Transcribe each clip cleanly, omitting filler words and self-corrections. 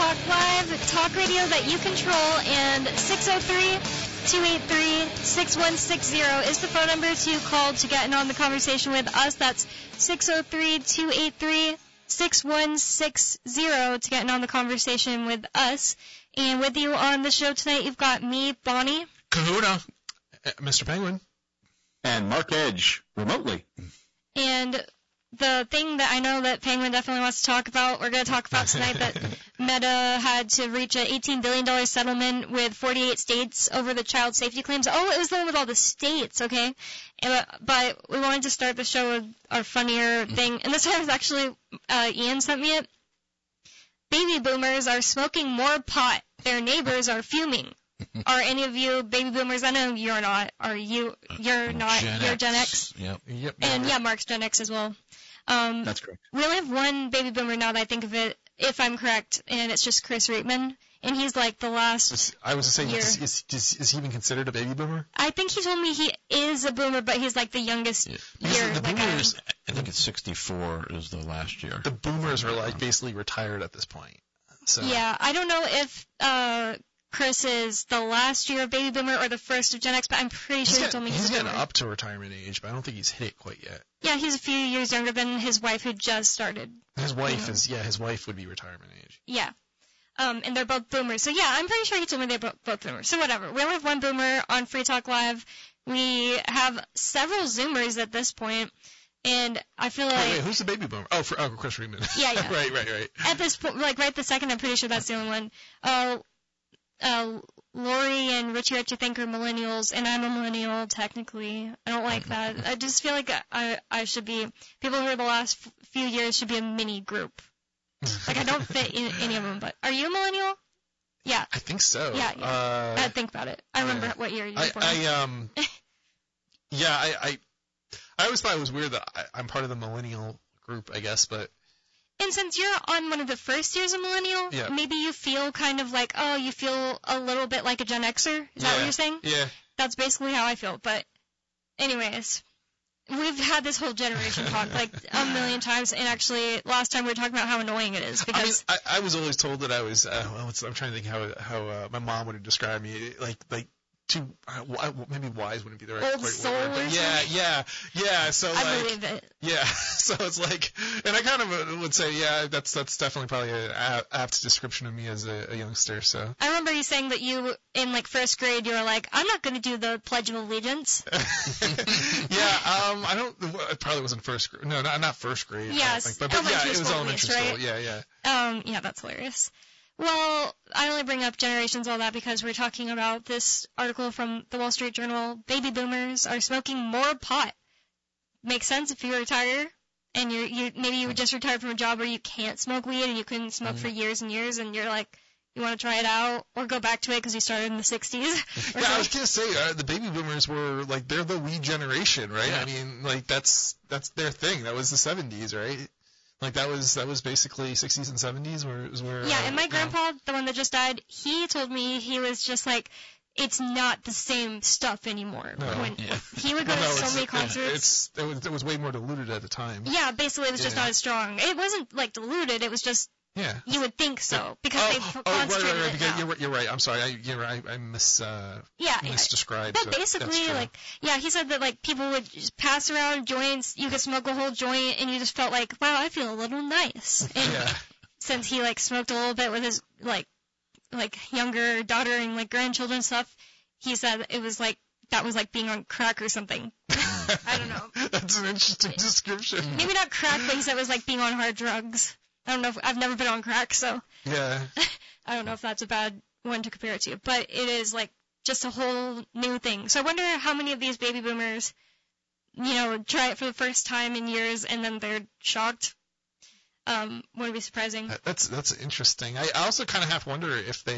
Talk Live, talk radio that you control, and 603-283-6160 is the phone number to call to get in on the conversation with us. That's 603-283-6160 to get in on the conversation with us. And with you on the show tonight, you've got me, Bonnie. Kahuna, Mr. Penguin. And Mark Edge, remotely. And the thing that I know that Penguin definitely wants to talk about, we're going to talk about tonight that Meta had to reach an $18 billion settlement with 48 states over the child safety claims. Oh, it was the one with all the states, okay? But we wanted to start the show with our funnier thing. And this was actually, Ian sent me it. Baby boomers are smoking more pot. Their neighbors are fuming. Are any of you baby boomers? I know you're not. Are you? You're not. You're Gen X. Yep. And yeah, Mark's Gen X as well. That's correct. We only have one baby boomer now that I think of it, if I'm correct, and it's just Chris Reitman. And he's like the last I was saying, year. is he even considered a baby boomer? I think he told me he is a boomer, but he's like the youngest year. The boomers, I think it's 64 is the last year. The boomers are like basically retired at this point. So. Yeah, I don't know if Chris is the last year of baby boomer or the first of Gen X, but I'm pretty sure he told me he's a getting boomer. up to retirement age, but I don't think he's hit it quite yet. Yeah, he's a few years younger than his wife who just started. His wife his wife would be retirement age. Yeah. And they're both boomers. So yeah, I'm pretty sure he told me they're both boomers. So whatever. We only have one boomer on Free Talk Live. We have several Zoomers at this point. And I feel like... Wait, who's the baby boomer? Oh, Chris Reitman. Yeah. Right. At this point, like right this second, I'm pretty sure that's the only one. Lori and Richie, I think, are millennials, and I'm a millennial, technically. I don't like that. I just feel like I should be... People who are the last few years should be a mini group. Like, I don't fit in any of them, but... Are you a millennial? Yeah. I think so. Yeah. I had to think about it. I remember what year you were born. I always thought it was weird that I'm part of the millennial group, I guess, but... And since you're on one of the first years of millennial, maybe you feel kind of like, you feel a little bit like a Gen Xer? Is that what you're saying? Yeah. That's basically how I feel, but anyways... We've had this whole generation talk like a million times, and actually last time we were talking about how annoying it is. Because I was always told that I was. I'm trying to think how my mom would have described me, like too. Maybe wise wouldn't be the right old soul. word, but yeah. So I believe it. Yeah, so it's like, and I kind of would say, yeah, that's definitely probably an apt description of me as a youngster. So I remember you saying that you in like first grade you were like, I'm not going to do the Pledge of Allegiance. I don't. It probably wasn't first grade. No, not first grade. Yes, but yeah, it was elementary school. Right? Yeah. Yeah, that's hilarious. Well, I only bring up generations, all that, because we're talking about this article from the Wall Street Journal. Baby boomers are smoking more pot. Makes sense if you retire and maybe you just retired from a job where you can't smoke weed and you couldn't smoke for years and years, and you're like, you want to try it out or go back to it because you started in the 60s. Yeah, I was gonna say the baby boomers were like they're the weed generation, right? Yeah. I mean, like that's their thing. That was the 70s, right? Like that was basically 60s and 70s where yeah, and my grandpa, the one that just died, he told me he was just like, it's not the same stuff anymore. No. He would go to so many concerts. It was way more diluted at the time. Yeah, basically it was just not as strong. It wasn't like diluted, it was just you would think so because they concentrated right. it now. You're right. I'm sorry. I misdescribed. But basically, he said that like people would just pass around joints. You could smoke a whole joint, and you just felt like, wow, I feel a little nice. And since he like smoked a little bit with his like younger daughter and like grandchildren and stuff, he said it was like that was like being on crack or something. I don't know. That's an interesting description. Maybe not crack, but he said it was like being on hard drugs. I don't know I've never been on crack, so yeah. I don't know if that's a bad one to compare it to, but it is like just a whole new thing. So I wonder how many of these baby boomers, try it for the first time in years and then they're shocked. Wouldn't be surprising. That's interesting. I also kind of have to wonder if they,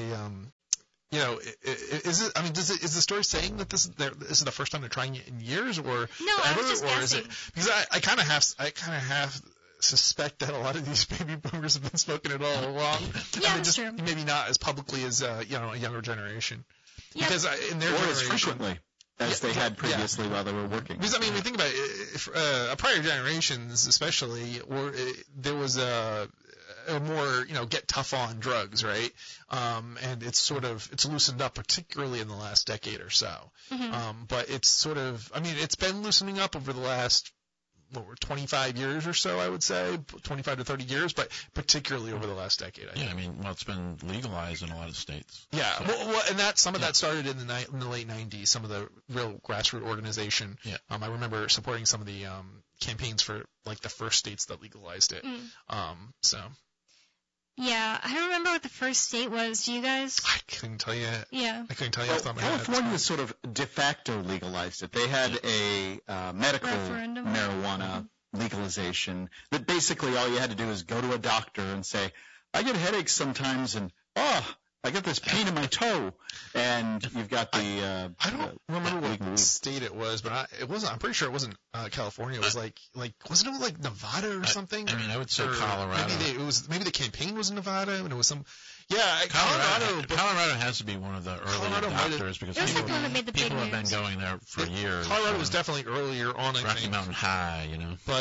is it? I mean, is the story saying that this is the first time they're trying it in years, or no? I was just guessing. Is it because I kind of have suspect that a lot of these baby boomers have been smoking it all along. Yeah, that's true. Maybe not as publicly as a younger generation. Yeah. Because in their or as frequently as they had previously while they were working. Because I mean, we think about it, prior generations, especially, there was more, get tough on drugs, right? And it's loosened up, particularly in the last decade or so. Mm-hmm. But it's it's been loosening up over the last 25 years or so, I would say, 25 to 30 years, but particularly over the last decade. I think. It's been legalized in a lot of states. Yeah, so. And some of that started in the late 90s, some of the real grassroots organization. Yeah. I remember supporting some of the campaigns for, like, the first states that legalized it. So. Yeah, I don't remember what the first state was. Do you guys? I couldn't tell you. Yeah. I couldn't tell you off the top of my head. California sort of de facto legalized it. They had a medical referendum. Marijuana legalization that basically all you had to do is go to a doctor and say, I get headaches sometimes and, I get this pain in my toe. And you've got the... I don't remember what state it was, but it wasn't. I'm pretty sure it wasn't California. It was wasn't it like Nevada or something? I would say Colorado. Maybe the campaign was in Nevada, and it was some... Yeah, Colorado has to be one of the early adopters because people have been going there for years. Colorado was definitely earlier on, I think. Rocky Mountain High, But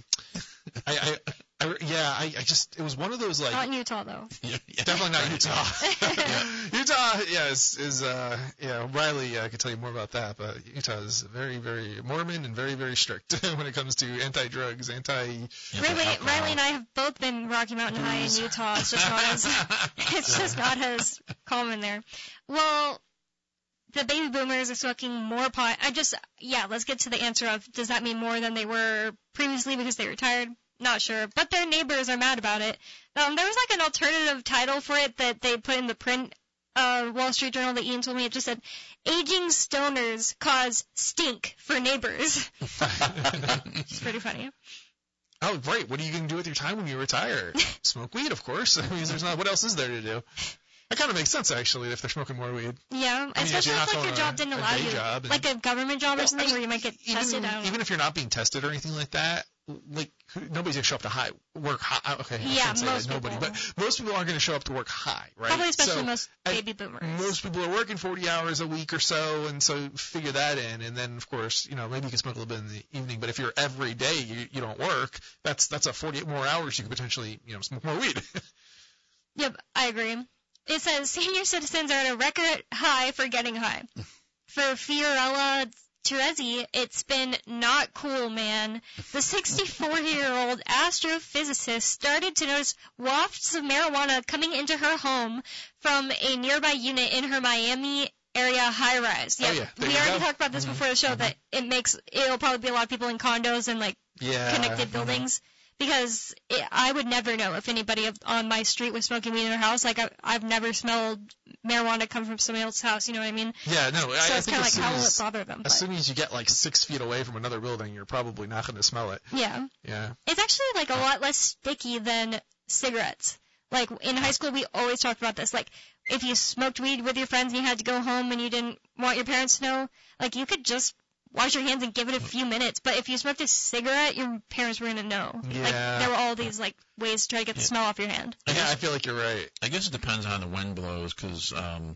it was one of those, like... Not in Utah, though. Definitely not Utah. Utah, Riley could tell you more about that, but Utah is very, very Mormon and very, very strict when it comes to anti-drugs, Riley and I have both been Rocky Mountain High in Utah. It's just not as common there. Well, the baby boomers are smoking more pot. Let's get to the answer of, does that mean more than they were previously because they retired? Not sure, but their neighbors are mad about it. There was like an alternative title for it that they put in the print Wall Street Journal that Ian told me. It just said, "Aging stoners cause stink for neighbors." It's pretty funny. Oh, right. What are you going to do with your time when you retire? Smoke weed, of course. There's not. What else is there to do? That kind of makes sense, actually, if they're smoking more weed. Yeah, especially if your job didn't allow you, like a government job or something where you might get tested. Even if you're not being tested or anything like that, like nobody's gonna show up to work high. Okay, yeah, most people. But most people aren't gonna show up to work high, right? Probably, especially most baby boomers. Most people are working 40 hours a week or so, and so figure that in, and then of course, maybe you can smoke a little bit in the evening. But if you're every day you don't work, that's a 48 more hours you could potentially smoke more weed. Yep, I agree. It says senior citizens are at a record high for getting high. For Fiorella Terezi, it's been not cool, man. The 64-year-old astrophysicist started to notice wafts of marijuana coming into her home from a nearby unit in her Miami area high-rise. Yeah, we already talked about this before the show, that it'll probably be a lot of people in condos and connected buildings. Because I would never know if anybody on my street was smoking weed in their house. Like, I've never smelled marijuana come from somebody else's house, you know what I mean? Yeah, no. So it's kind of like, how will it bother them? As soon as you get, 6 feet away from another building, you're probably not going to smell it. Yeah. Yeah. It's actually, a lot less sticky than cigarettes. Like, in high school, we always talked about this. Like, if you smoked weed with your friends and you had to go home and you didn't want your parents to know, you could just wash your hands and give it a few minutes. But if you smoked a cigarette, your parents were going to know. Yeah. There were all these, ways to try to get the smell off your hand. I feel like you're right. I guess it depends on the wind blows because,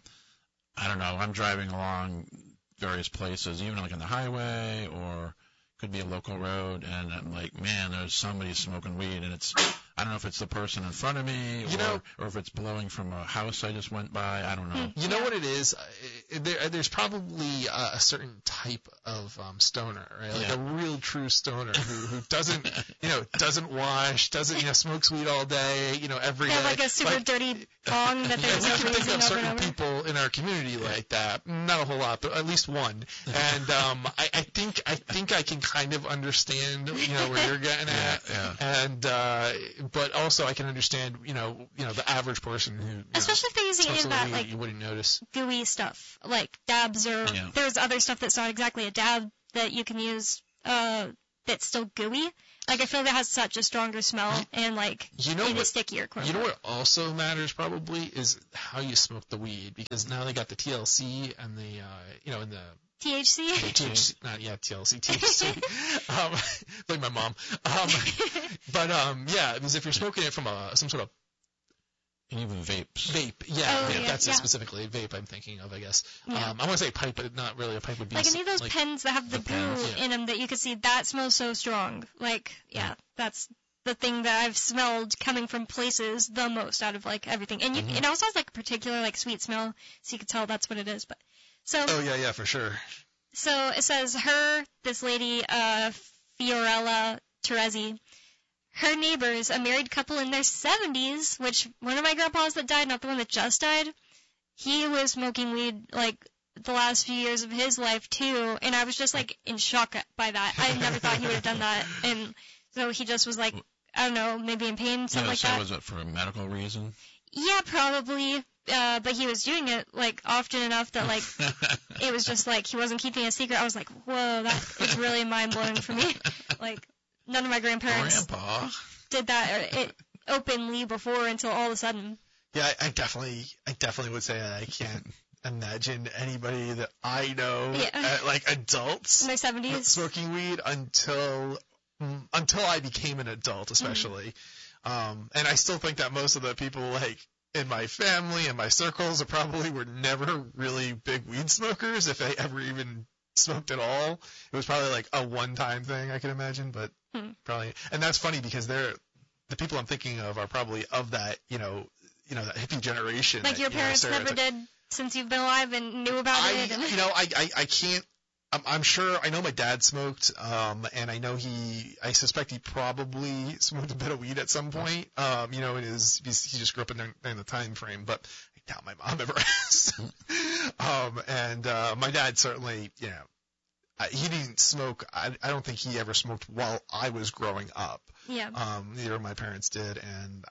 I don't know, I'm driving along various places, even on the highway or could be a local road, and I'm like, man, there's somebody smoking weed, and I don't know if it's the person in front of me or if it's blowing from a house I just went by. I don't know. You know what it is? There's probably a certain type of stoner, right? A real true stoner who doesn't, doesn't wash, doesn't, smokes weed all day, every day. Like a super dirty bong that they're just using think of certain over. people in our community like that. Not a whole lot, but at least one. And I think I can kind of understand, where you're getting at. Yeah. And but also I can understand, the average person who, especially if they're using any of that, you wouldn't notice. Gooey stuff, like dabs, or there's other stuff that's not exactly a dab that you can use, that's still gooey. I feel like it has such a stronger smell and it is stickier. You know what also matters probably is how you smoke the weed, because now they got the TLC and the, and the THC? THC, not TLC, THC. Like my mom. Because if you're smoking it from some sort of and even vapes. Vape, that's specifically vape I'm thinking of, I guess. Yeah. I want to say pipe, but not really. A pipe would be any of those pens that have the goo in them that you can see, that smells so strong. That's the thing that I've smelled coming from places the most out of like everything. And it also has like a particular like sweet smell, so you can tell that's what it is. But so. Oh yeah, for sure. So it says this lady, Fiorella Teresi, her neighbors, a married couple in their 70s, which one of my grandpas that died, not the one that just died, he was smoking weed like the last few years of his life too, and I was just like in shock by that. I never thought he would have done that, and so he just was like, I don't know, maybe in pain, something like that. So was it for a medical reason? Yeah, probably. But he was doing it like often enough that like it was just like he wasn't keeping a secret. I was like, whoa, that is really mind blowing for me. Like none of my grandparents did that openly before until all of a sudden. Yeah, I definitely would say that I can't imagine anybody that I know, like adults, in their 70s, smoking weed until I became an adult, especially. And I still think that most of the people like in my family and my circles were never really big weed smokers, if they ever even smoked at all. It was probably like a one-time thing, I can imagine, but probably. And that's funny because the people I'm thinking of are probably of that, that hippie generation. Like your parents never did since you've been alive and knew about it. I can't. I'm sure. I know my dad smoked, and I suspect he probably smoked a bit of weed at some point. He just grew up in the time frame, but I doubt my mom ever has. And my dad certainly, he didn't smoke. I don't think he ever smoked while I was growing up. Yeah. Neither of my parents did, and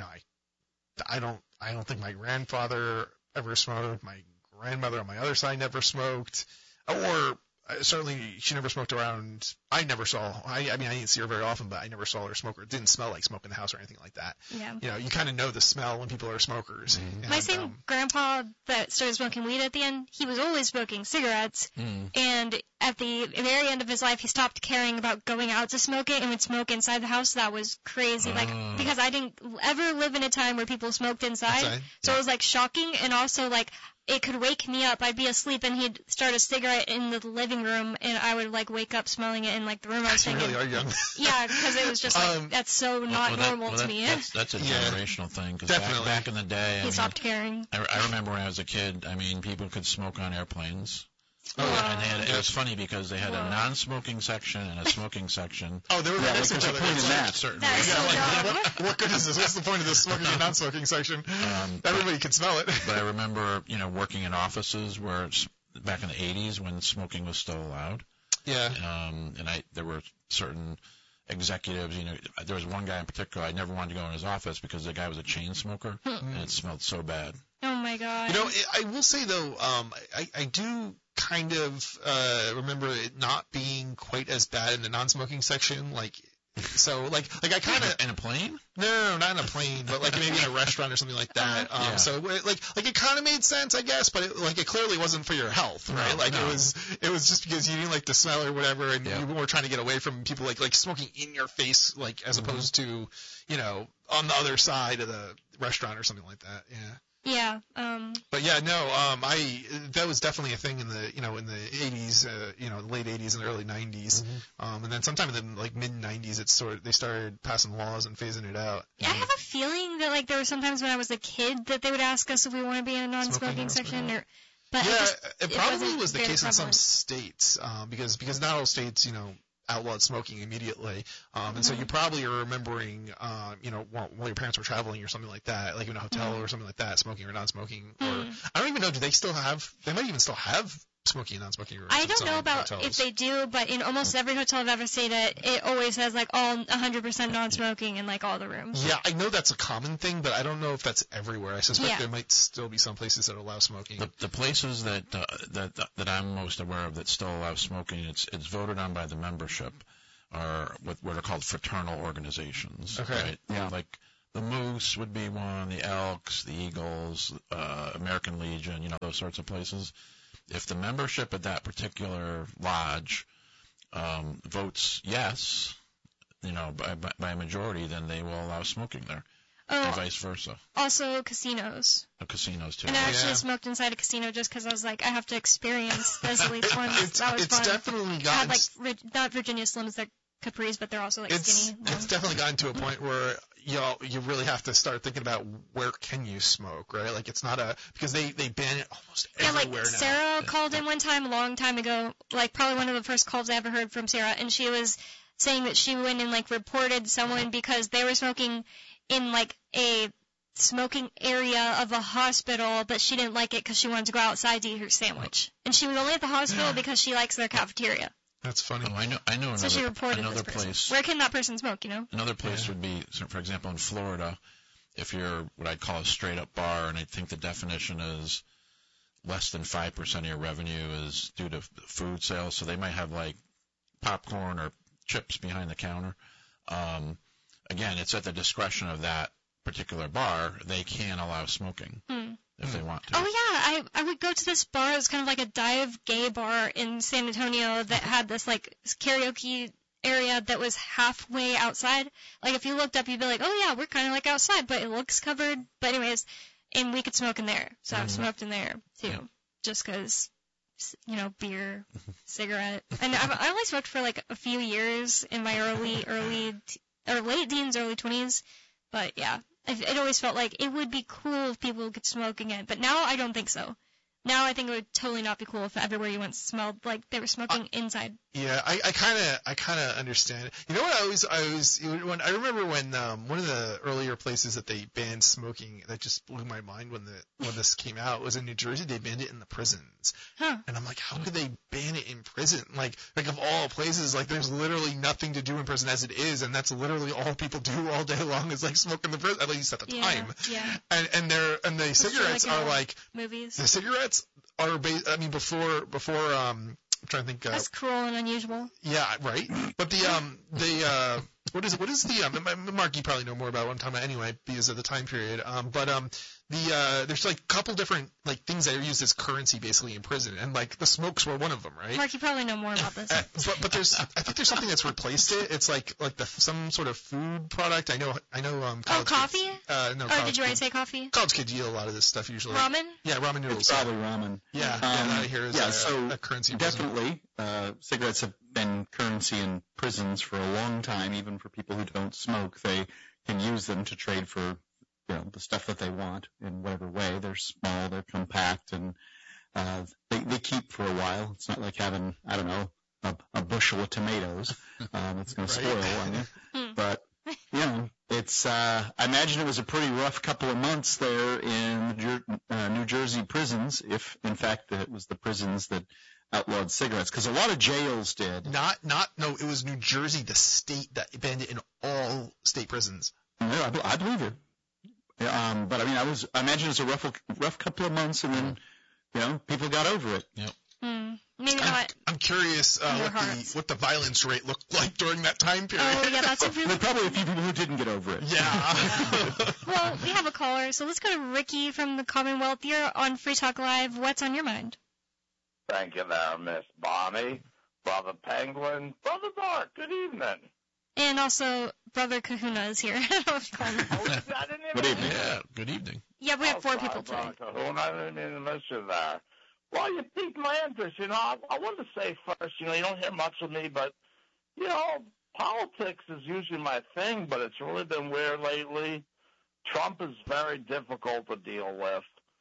I don't think my grandfather ever smoked. My grandmother on my other side never smoked, or certainly she never smoked around. I never saw. I didn't see her very often, but I never saw her smoke. It didn't smell like smoke in the house or anything like that. Yeah. You kind of know the smell when people are smokers. And, my same grandpa that started smoking weed at the end, he was always smoking cigarettes, and at the very end of his life, he stopped caring about going out to smoke it and would smoke inside the house. That was crazy, because I didn't ever live in a time where people smoked inside. So it was like shocking, and also like it could wake me up. I'd be asleep and he'd start a cigarette in the living room, and I would like wake up smelling it in like the room I was you thinking. really are young. Yeah, because it was just like that's so not normal to me. That's a generational thing. Cause back in the day, he stopped caring. I remember when I was a kid. People could smoke on airplanes. And it was funny because they had a non-smoking section and a smoking section. Oh, they were right next to each other. What good is this? What's the point of this smoking and non-smoking section? Everybody can smell it. But I remember, working in offices where back in the 80s when smoking was still allowed. Yeah. And there were certain executives, there was one guy in particular, I never wanted to go in his office because the guy was a chain smoker, and it smelled so bad. Oh my God. I will say though, I do kind of remember it not being quite as bad in the non-smoking section, I kind of in a plane? No, not in a plane, but like maybe in a restaurant or something like that. So it kind of made sense, I guess, but it clearly wasn't for your health, right? It was just because you didn't like the smell or whatever, and you were trying to get away from people like smoking in your face, as opposed to on the other side of the restaurant or something like that. Yeah. Yeah. But yeah, no. That was definitely a thing in the in the 80s, the late 80s and early 90s. And then sometime in the mid 90s, they started passing laws and phasing it out. Yeah, I have a feeling that there were sometimes when I was a kid that they would ask us if we want to be in a non-smoking section But it probably was the case in some states, because not all states outlawed smoking immediately, and so you probably are remembering, while your parents were traveling or something like that, like in a hotel or something like that, smoking or non-smoking, or I don't even know. Do they still have? They might even still have smoking and non-smoking rooms. I don't know about hotels. If they do, but in almost every hotel I've ever stayed at, it always has all 100% non-smoking in all the rooms. Yeah, I know that's a common thing, but I don't know if that's everywhere. I suspect there might still be some places that allow smoking. The places that I'm most aware of that still allow smoking, it's voted on by the membership, are what are called fraternal organizations. Okay. Right? Yeah. Like the Moose would be one, the Elks, the Eagles, American Legion, those sorts of places. If the membership at that particular lodge votes yes, by a majority, then they will allow smoking there, and vice versa. Also casinos. Casinos too. And I actually smoked inside a casino just because I was like, I have to experience this at least once. That was fun. Definitely I had not Virginia Slims that capris, but they're also like skinny. It's definitely gotten to a point where you really have to start thinking about where can you smoke, right? Like it's not because they ban it almost everywhere now. Sarah called in one time a long time ago, like probably one of the first calls I ever heard from Sarah, and she was saying that she went and like reported someone because they were smoking in like a smoking area of a hospital, but she didn't like it because she wanted to go outside to eat her sandwich, and she was only at the hospital because she likes their cafeteria. That's funny. Oh, I know another, so she reported another this place. Where can that person smoke, Another place would be, for example, in Florida, if you're what I'd call a straight-up bar, and I think the definition is less than 5% of your revenue is due to food sales, so they might have like popcorn or chips behind the counter. Again, it's at the discretion of that particular bar. They can allow smoking if they want to. Oh, yeah. I would go to this bar. It was kind of like a dive gay bar in San Antonio that had this, like, karaoke area that was halfway outside. Like, if you looked up, you'd be like, oh, yeah, we're kind of like outside, but it looks covered. But anyways, and we could smoke in there. So I've smoked in there, too, just because, beer, cigarette. And I only smoked for, like, a few years in my late teens, early 20s. But, yeah. It always felt like it would be cool if people could smoke again, but now I don't think so. Now I think it would totally not be cool if everywhere you went smelled like they were smoking inside. Yeah, I kind of understand. You know what I remember when one of the earlier places that they banned smoking that just blew my mind when this came out was in New Jersey. They banned it in the prisons. Huh. And I'm like, how could they ban it in prison? Like of all places, like there's literally nothing to do in prison as it is, and that's literally all people do all day long is like smoke in the prison, at least at the time. Yeah. And the cigarettes are like movies. The cigarettes are before I'm trying to think. That's cruel and unusual. Yeah, right. But what is the Mark, you probably know more about what I'm talking about anyway because of the time period. There's like a couple different like things that are used as currency basically in prison, and like the smokes were one of them, right? Mark, you probably know more about this. But I think there's something that's replaced it. It's like some sort of food product. I know. Coffee? Kids, no. Or did you already say coffee? College kids eat a lot of this stuff usually. Ramen? Yeah, ramen noodles. It's probably ramen. Yeah, that I hear is a currency. Definitely, cigarettes have been currency in prisons for a long time. Even for people who don't smoke, they can use them to trade for the stuff that they want in whatever way. They're small, they're compact, and they keep for a while. It's not like having, I don't know, a bushel of tomatoes that's going to spoil on you. But, it's, I imagine it was a pretty rough couple of months there in New Jersey prisons, if, in fact, it was the prisons that outlawed cigarettes, because a lot of jails did. No, it was New Jersey, the state that banned it in all state prisons. Yeah, I believe it. But I mean, I imagine it's a rough couple of months, and then, people got over it. Yep. Maybe not. I'm curious what the violence rate looked like during that time period. Oh, yeah, that's a really. There are probably a few people who didn't get over it. Yeah. Well, we have a caller, so let's go to Ricky from the Commonwealth. You're on Free Talk Live. What's on your mind? Thank you there, Miss Bonnie. Brother Penguin. Brother Dark, good evening. And also, Brother Kahuna is here. Good evening. Yeah, good evening. Yeah, we have 4 people today. Brother Kahuna, I didn't mean to miss you there. Well, you piqued my interest. I want to say first, you don't hear much of me, but, politics is usually my thing, but it's really been weird lately. Trump is very difficult to deal with.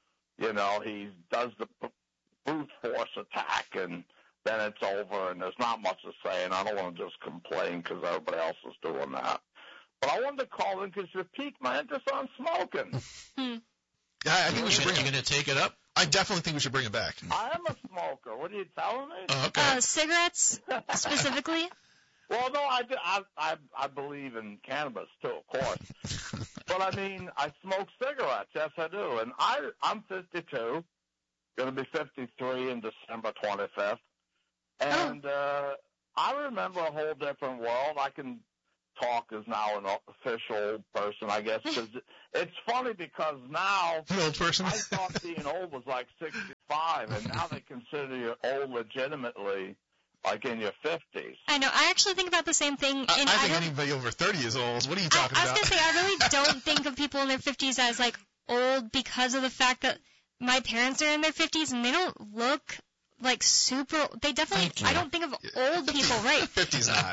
He does the brute force attack, and then it's over, and there's not much to say, and I don't want to just complain because everybody else is doing that. But I wanted to call in because you piqued my interest on smoking. Yeah, I think we should bring it. You going to take it up? I definitely think we should bring it back. I am a smoker. What are you telling me? Oh, okay. Cigarettes, specifically? Well, no, I believe in cannabis, too, of course. But, I mean, I smoke cigarettes. Yes, I do. And I'm 52, going to be 53 in December 25th. And I remember a whole different world. I can talk as now an official person, I guess, because it's funny because now an old person. I thought being old was like 65, and now they consider you old legitimately, like in your 50s. I know. I actually think about the same thing. And I think anybody over 30 is old. What are you talking about? I was going to say, I really don't think of people in their 50s as, like, old because of the fact that my parents are in their 50s, and they don't look like super. They definitely. I don't think of old people, right? 50's not.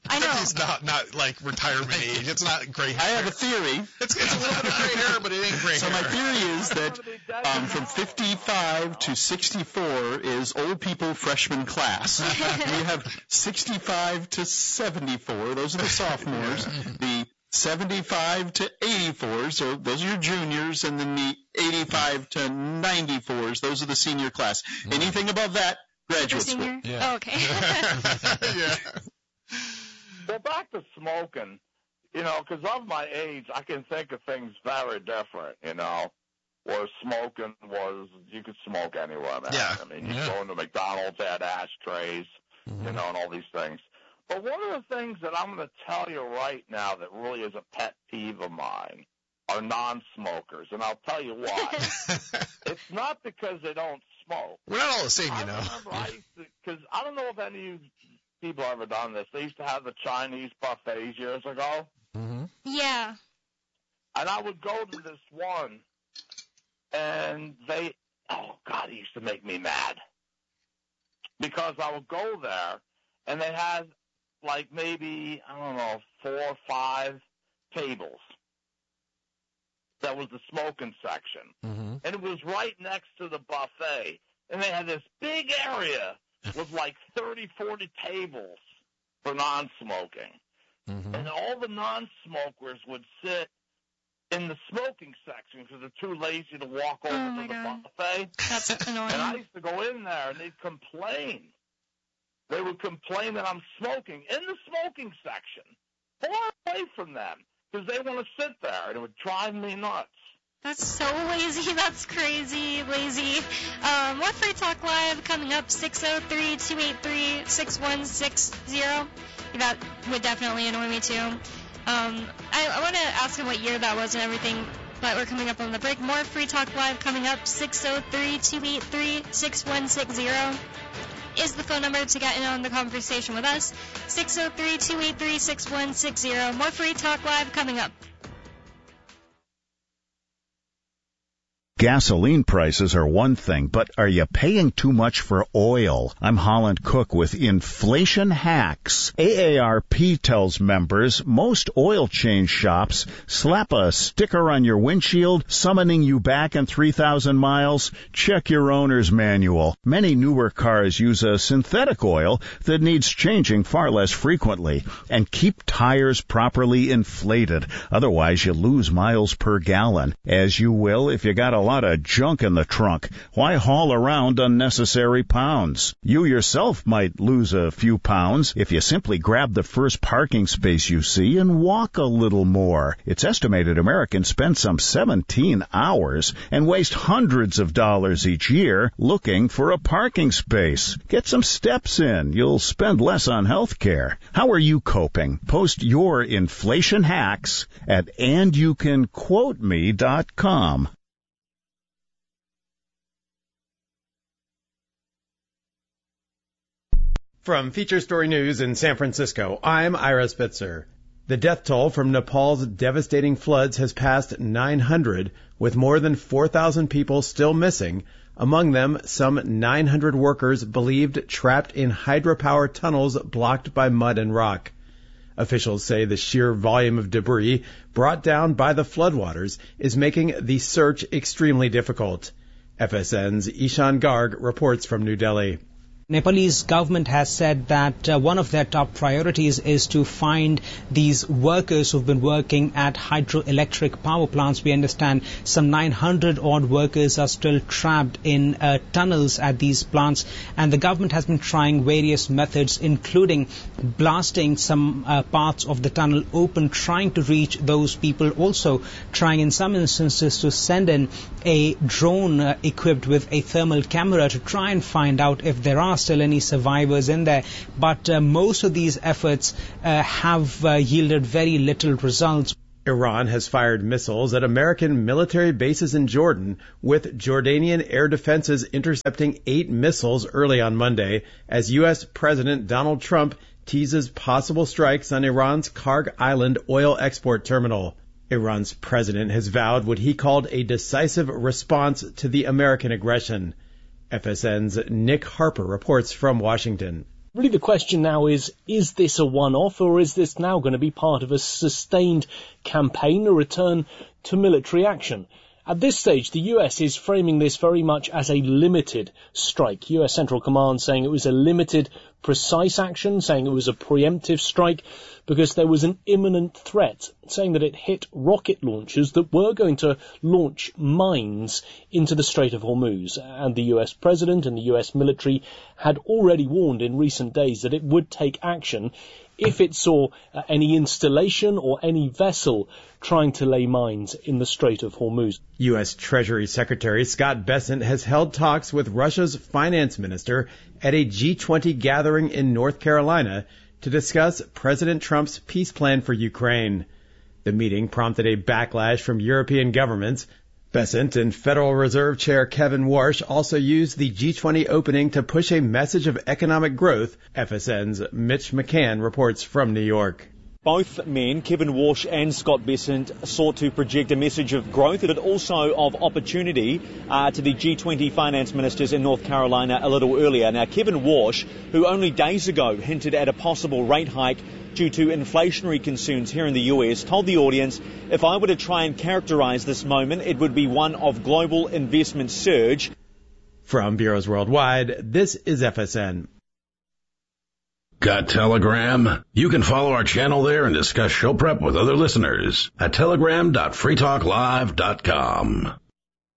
I know. It's not like retirement age. It's not gray hair. I have a theory. It's a little bit of gray hair, but it ain't gray So hair. my theory is that from 55 to 64 is old people freshman class. We have 65 to 74. Those are the sophomores. The 75 to 84, so those are your juniors, and then the 85 to 94s, those are the senior class. Anything above that, graduate school. Senior? Yeah. Oh, okay. Yeah. Well, back to smoking, because of my age, I can think of things very different, where smoking was, you could smoke anywhere, man. Yeah. I mean, you go into McDonald's, they had ashtrays, and all these things. But one of the things that I'm going to tell you right now that really is a pet peeve of mine are non-smokers, and I'll tell you why. It's not because they don't smoke. We're not all the same, I remember because I don't know if any of you people have ever done this. They used to have the Chinese buffets years ago. Mm-hmm. Yeah. And I would go to this one, and it used to make me mad. Because I would go there, and they had, like, maybe, 4 or 5 tables. That was the smoking section. Mm-hmm. And it was right next to the buffet. And they had this big area with like 30, 40 tables for non-smoking. Mm-hmm. And all the non-smokers would sit in the smoking section because they're too lazy to walk over to the buffet. That's annoying. And I used to go in there and they'd complain. They would complain that I'm smoking in the smoking section, far away from them, because they want to sit there, and it would drive me nuts. That's so lazy. That's crazy lazy. More Free Talk Live coming up, 603-283-6160. That would definitely annoy me too. I want to ask him what year that was and everything, but we're coming up on the break. More Free Talk Live coming up, 603-283-6160. Is the phone number to get in on the conversation with us. 603-283-6160. More Free Talk Live coming up. Gasoline prices are one thing, but are you paying too much for oil? I'm Holland Cook with Inflation Hacks. AARP tells members most oil change shops slap a sticker on your windshield summoning you back in 3,000 miles. Check your owner's manual. Many newer cars use a synthetic oil that needs changing far less frequently. And keep tires properly inflated. Otherwise, you lose miles per gallon, as you will if you got a lot of junk in the trunk. Why haul around unnecessary pounds? You yourself might lose a few pounds if you simply grab the first parking space you see and walk a little more. It's estimated Americans spend some 17 hours and waste hundreds of dollars each year looking for a parking space. Get some steps in. You'll spend less on health care. How are you coping? Post your inflation hacks at andyoucanquoteme.com. From Feature Story News in San Francisco, I'm Ira Spitzer. The death toll from Nepal's devastating floods has passed 900, with more than 4,000 people still missing, among them some 900 workers believed trapped in hydropower tunnels blocked by mud and rock. Officials say the sheer volume of debris brought down by the floodwaters is making the search extremely difficult. FSN's Ishan Garg reports from New Delhi. Nepalese government has said that one of their top priorities is to find these workers who've been working at hydroelectric power plants. We understand some 900 odd workers are still trapped in tunnels at these plants, and the government has been trying various methods, including blasting some parts of the tunnel open, trying to reach those people, also trying in some instances to send in a drone equipped with a thermal camera to try and find out if there are still any survivors in there. But most of these efforts have yielded very little results. Iran has fired missiles at American military bases in Jordan, with Jordanian air defenses intercepting 8 missiles early on Monday, as U.S. President Donald Trump teases possible strikes on Iran's Karg Island oil export terminal. Iran's president has vowed what he called a decisive response to the American aggression. FSN's Nick Harper reports from Washington. Really the question now is this a one-off, or is this now going to be part of a sustained campaign, a return to military action? At this stage, the US is framing this very much as a limited strike. US Central Command saying it was a limited, precise action, saying it was a preemptive strike because there was an imminent threat, saying that it hit rocket launchers that were going to launch mines into the Strait of Hormuz. And the US President and the US military had already warned in recent days that it would take action if it saw any installation or any vessel trying to lay mines in the Strait of Hormuz. U.S. Treasury Secretary Scott Bessent has held talks with Russia's finance minister at a G20 gathering in North Carolina to discuss President Trump's peace plan for Ukraine. The meeting prompted a backlash from European governments. Bessent and Federal Reserve Chair Kevin Warsh also used the G20 opening to push a message of economic growth. FSN's Mitch McCann reports from New York. Both men, Kevin Warsh and Scott Bessent, sought to project a message of growth, but also of opportunity to the G20 finance ministers in North Carolina a little earlier. Now, Kevin Warsh, who only days ago hinted at a possible rate hike due to inflationary concerns here in the US, told the audience, if I were to try and characterize this moment, it would be one of global investment surge. From Bureaus Worldwide, this is FSN. Got Telegram? You can follow our channel there and discuss show prep with other listeners at telegram.freetalklive.com.